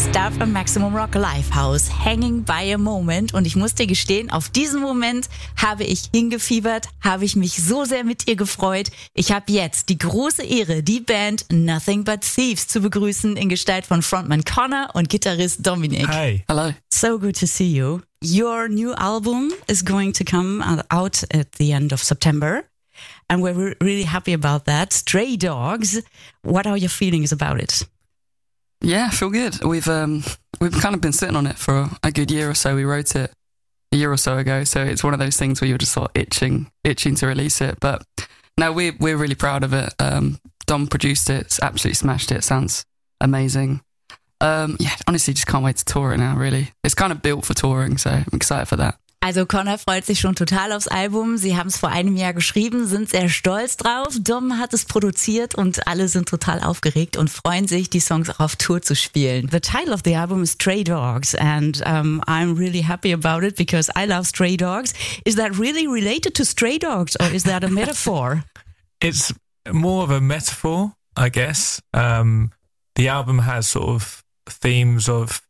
Stuff im Maximum Rock Livehouse, Hanging by a Moment. Und ich muss dir gestehen, auf diesen Moment habe ich hingefiebert, habe ich mich so sehr mit dir gefreut. Ich habe jetzt die große Ehre, die Band Nothing But Thieves zu begrüßen in Gestalt von Frontman Connor und Gitarrist Dominic. Hey. Hello. So good to see you. Your new album is going to come out at the end of September. And we're really happy about that. Stray Dogs. What are your feelings about it? Yeah, I feel good. We've kind of been sitting on it for a good year or so. We wrote it a year or so ago, so it's one of those things where you're just sort of itching to release it. But no, we're really proud of it. Dom produced it. It's absolutely smashed it. It sounds amazing. Honestly, just can't wait to tour it now, really. It's kind of built for touring, so I'm excited for that. Also Connor freut sich schon total aufs Album. Sie haben es vor einem Jahr geschrieben, sind sehr stolz drauf. Dom hat es produziert und alle sind total aufgeregt und freuen sich, die Songs auch auf Tour zu spielen. The title of the album is Stray Dogs and I'm really happy about it because I love Stray Dogs. Is that really related to Stray Dogs or is that a metaphor? It's more of a metaphor, I guess. The album has sort of themes of...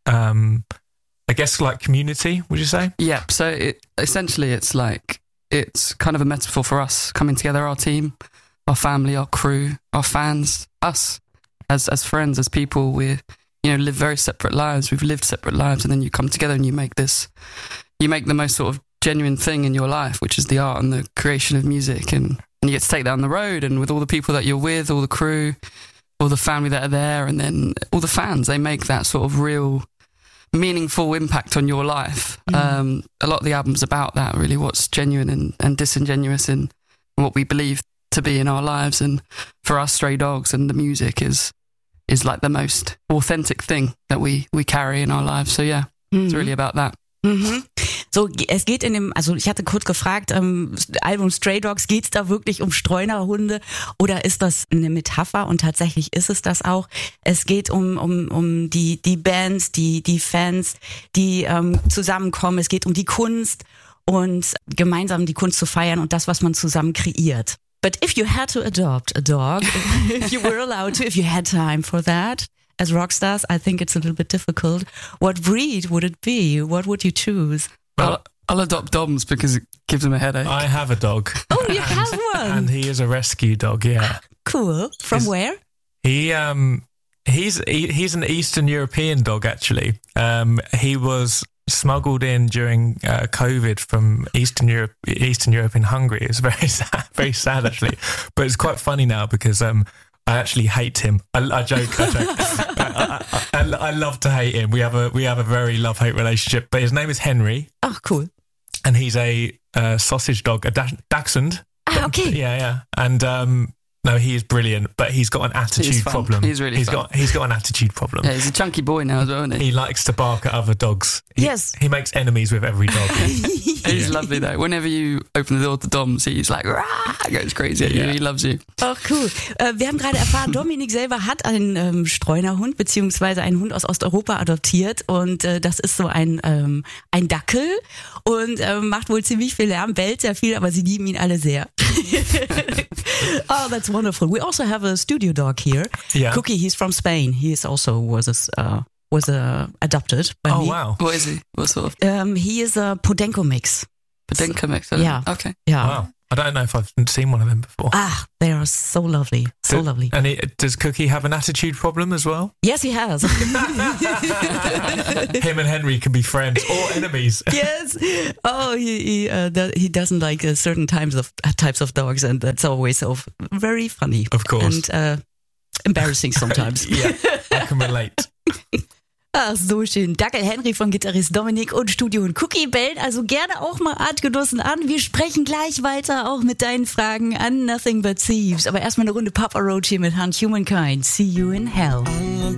I guess like community, would you say? Yeah, so essentially it's kind of a metaphor for us coming together, our team, our family, our crew, our fans, us as friends, as people. We live very separate lives. We've lived separate lives, and then you come together and you make the most sort of genuine thing in your life, which is the art and the creation of music, and you get to take that on the road and with all the people that you're with, all the crew, all the family that are there, and then all the fans. They make that sort of real meaningful impact on your life. A lot of the album's about that, really, what's genuine and disingenuous in what we believe to be in our lives. And for us, Stray Dogs and the music is like the most authentic thing that we carry in our lives. So yeah, it's really about that. So, es geht ich hatte kurz gefragt, Album Stray Dogs, geht's da wirklich um Streunerhunde oder ist das eine Metapher? Und tatsächlich ist es das auch. Es geht um die Bands, die Fans, die zusammenkommen. Es geht um die Kunst und gemeinsam die Kunst zu feiern und das, was man zusammen kreiert. But if you had to adopt a dog, if you were allowed to, if you had time for that, as rockstars, I think it's a little bit difficult. What breed would it be? What would you choose? Well, I'll adopt Dom's because it gives him a headache. I have a dog. Oh, you have one? And he is a rescue dog, yeah. Cool. From where? He's an Eastern European dog, actually. He was smuggled in during COVID from Eastern Europe in Hungary. It's very sad actually. But it's quite funny now because I actually hate him. I joke. I love to hate him. We have a very love-hate relationship. But his name is Henry. Oh, cool. And he's a sausage dog, a Dachshund. Ah, okay. Yeah. And no, he is brilliant, but he's got an attitude problem. He's really fun. He's got an attitude problem. Yeah, he's a chunky boy now as well, isn't he? He likes to bark at other dogs. Yes. He makes enemies with every dog. He's lovely though. Whenever you open the door to Dom's, he's like, rah, goes crazy at you. He loves you. Oh, cool. Wir haben gerade erfahren, Dominik selber hat einen Streunerhund, beziehungsweise einen Hund aus Osteuropa adoptiert und das ist so ein Dackel und macht wohl ziemlich viel Lärm, bellt sehr viel, aber sie lieben ihn alle sehr. Oh, that's wonderful. We also have a studio dog here. Yeah. Cookie, he's from Spain. He is also was adopted by me. Oh, wow. What is he? What sort of? He is a Podenco mix. Podenco mix? Yeah. Okay. Yeah. Wow. I don't know if I've seen one of them before. Ah, they are so lovely. So lovely. And does Cookie have an attitude problem as well? Yes, he has. Him and Henry can be friends or enemies. Yes. Oh, he doesn't like certain types of dogs, and that's always so very funny. Of course. And embarrassing sometimes. Yeah, I can relate. Ach, so schön. Dackel Henry von Gitarrist Dominic und Studio und Cookie bellen also gerne auch mal Artgenossen an. Wir sprechen gleich weiter, auch mit deinen Fragen an Nothing But Thieves. Aber erstmal eine Runde Papa Roach hier mit Hunt Humankind. See you in hell.